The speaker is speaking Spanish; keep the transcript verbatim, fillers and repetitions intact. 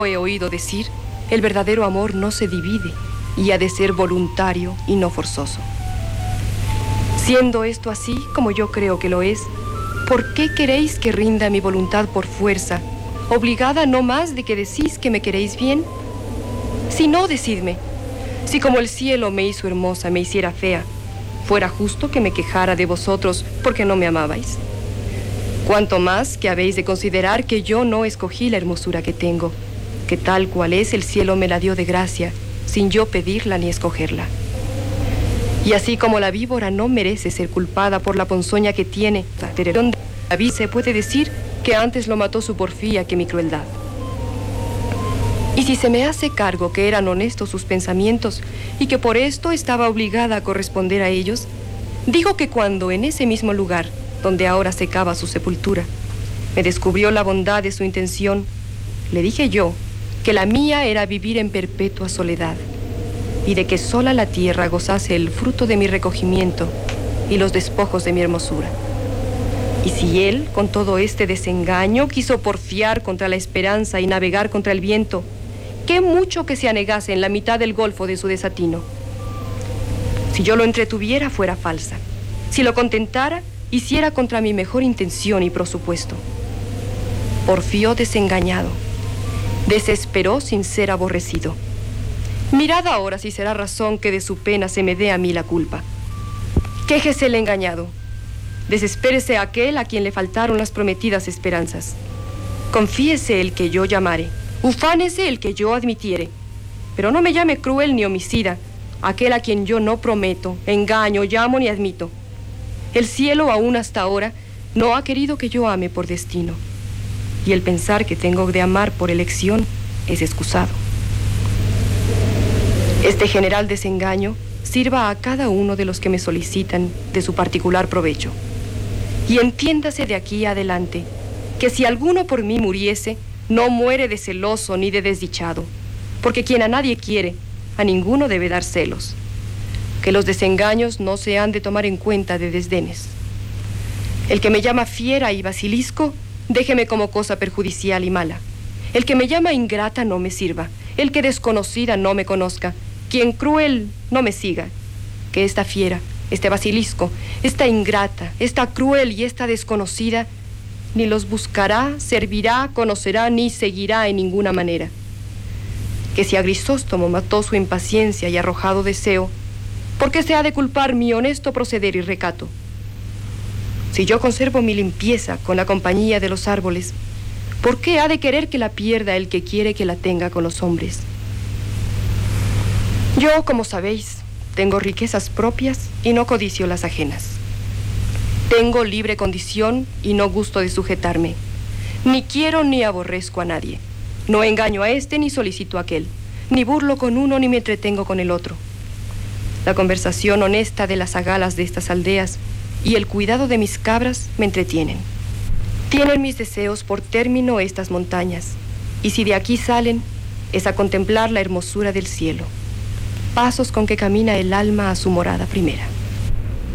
He oído decir, el verdadero amor no se divide y ha de ser voluntario y no forzoso. Siendo esto así, como yo creo que lo es, ¿por qué queréis que rinda mi voluntad por fuerza, obligada no más de que decís que me queréis bien? Si no, decidme, si como el cielo me hizo hermosa, me hiciera fea, fuera justo que me quejara de vosotros porque no me amabais. Cuanto más que habéis de considerar que yo no escogí la hermosura que tengo, que tal cual es el cielo me la dio de gracia, sin yo pedirla ni escogerla. Y así como la víbora no merece ser culpada por la ponzoña que tiene, David se puede decir que antes lo mató su porfía que mi crueldad. Y si se me hace cargo que eran honestos sus pensamientos y que por esto estaba obligada a corresponder a ellos, digo que cuando en ese mismo lugar, donde ahora se cava su sepultura, me descubrió la bondad de su intención, le dije yo que la mía era vivir en perpetua soledad y de que sola la tierra gozase el fruto de mi recogimiento y los despojos de mi hermosura. Y si él, con todo este desengaño, quiso porfiar contra la esperanza y navegar contra el viento, qué mucho que se anegase en la mitad del golfo de su desatino. Si yo lo entretuviera, fuera falsa. Si lo contentara, hiciera contra mi mejor intención y presupuesto. Porfió desengañado. Desesperó sin ser aborrecido. Mirad ahora si será razón que de su pena se me dé a mí la culpa. Quéjese el engañado. Desespérese aquel a quien le faltaron las prometidas esperanzas. Confíese el que yo llamare. Ufánese el que yo admitiere. Pero no me llame cruel ni homicida aquel a quien yo no prometo, engaño, llamo ni admito. El cielo aún hasta ahora no ha querido que yo ame por destino. Y el pensar que tengo de amar por elección es excusado. Este general desengaño sirva a cada uno de los que me solicitan de su particular provecho. Y entiéndase de aquí adelante que si alguno por mí muriese, no muere de celoso ni de desdichado, porque quien a nadie quiere, a ninguno debe dar celos. Que los desengaños no se han de tomar en cuenta de desdenes. El que me llama fiera y basilisco, déjeme como cosa perjudicial y mala. El que me llama ingrata no me sirva. El que desconocida no me conozca. Quien cruel no me siga. Que esta fiera, este basilisco, esta ingrata, esta cruel y esta desconocida, ni los buscará, servirá, conocerá, ni seguirá en ninguna manera. Que si a Grisóstomo mató su impaciencia y arrojado deseo, ¿por qué se ha de culpar mi honesto proceder y recato? Si yo conservo mi limpieza con la compañía de los árboles, ¿por qué ha de querer que la pierda el que quiere que la tenga con los hombres? Yo, como sabéis, tengo riquezas propias y no codicio las ajenas. Tengo libre condición y no gusto de sujetarme. Ni quiero ni aborrezco a nadie. No engaño a este ni solicito a aquel. Ni burlo con uno ni me entretengo con el otro. La conversación honesta de las agalas de estas aldeas y el cuidado de mis cabras me entretienen. Tienen mis deseos por término estas montañas, y si de aquí salen, es a contemplar la hermosura del cielo, pasos con que camina el alma a su morada primera.